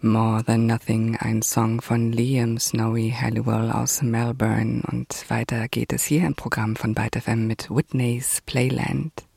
More Than Nothing, ein Song von Liam Snowy Halliwell aus Melbourne. Und weiter geht es hier im Programm von Byte FM mit Whitney's Playland.